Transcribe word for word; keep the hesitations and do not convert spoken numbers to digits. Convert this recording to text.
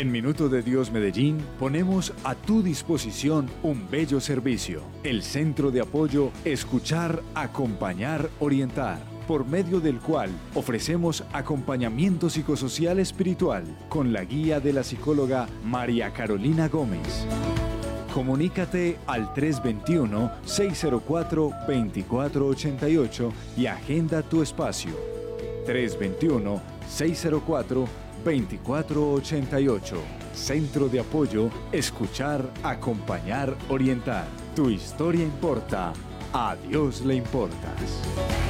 En Minuto de Dios Medellín ponemos a tu disposición un bello servicio. El Centro de Apoyo Escuchar, Acompañar, Orientar, por medio del cual ofrecemos acompañamiento psicosocial espiritual con la guía de la psicóloga María Carolina Gómez. Comunícate al tres dos uno, seis cero cuatro, dos cuatro ocho ocho y agenda tu espacio. tres dos uno, seis cero cuatro, dos cuatro ocho ocho. Centro de Apoyo Escuchar, Acompañar, Orientar. Tu historia importa. A Dios le importas.